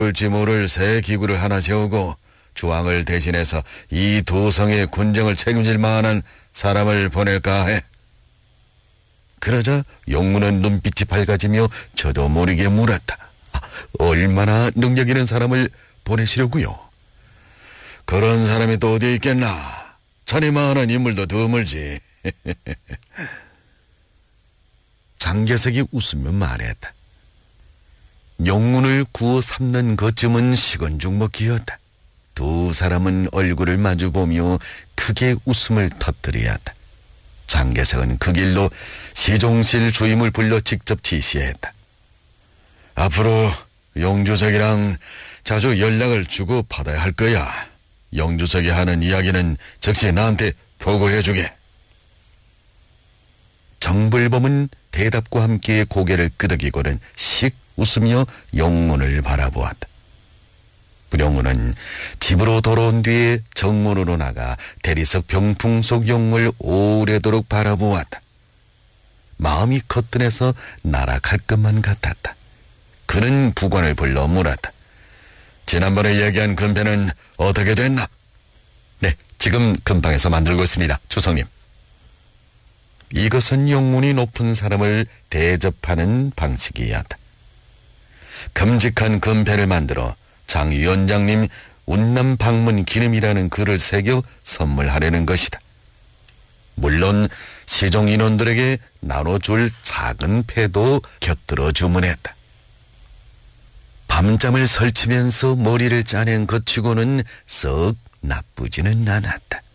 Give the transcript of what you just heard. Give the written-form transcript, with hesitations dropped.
볼지 모를 새 기구를 하나 세우고 주왕을 대신해서 이 도성의 군정을 책임질 만한 사람을 보낼까 해. 그러자 용문은 눈빛이 밝아지며 저도 모르게 물었다. 얼마나 능력 있는 사람을 보내시려고요? 그런 사람이 또 어디 있겠나? 자네만한 인물도 드물지. 장개석이 웃으며 말했다. 용문을 구워 삶는 것쯤은 식은죽 먹기였다. 두 사람은 얼굴을 마주보며 크게 웃음을 터뜨렸다. 장개석은 그 길로 시종실 주임을 불러 직접 지시했다. 앞으로 용주석이랑 자주 연락을 주고 받아야 할 거야. 용주석이 하는 이야기는 즉시 나한테 보고해주게. 정불범은 대답과 함께 고개를 끄덕이고는 씩 웃으며 용문을 바라보았다. 부룡문은 집으로 돌아온 뒤에 정문으로 나가 대리석 병풍 속 용을 오래도록 바라보았다. 마음이 거뜬해서 날아갈 것만 같았다. 그는 부관을 불러 물었다. 지난번에 얘기한 금패는 어떻게 됐나? 네, 지금 금방에서 만들고 있습니다, 주성님. 이것은 용문이 높은 사람을 대접하는 방식이었다. 큼직한 금패를 만들어 장 위원장님 운남 방문 기념이라는 글을 새겨 선물하려는 것이다. 물론 시종 인원들에게 나눠줄 작은 패도 곁들여 주문했다. 밤잠을 설치면서 머리를 짜낸 것 치고는 썩 나쁘지는 않았다.